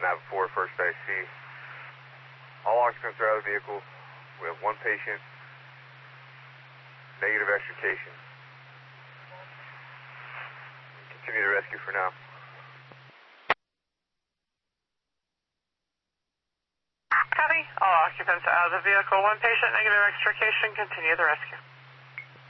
Nav 4, first IC. All occupants are out of the vehicle. We have one patient. Negative extrication. Continue the rescue for now. Copy. All occupants out of the vehicle. One patient, negative extrication. Continue the rescue.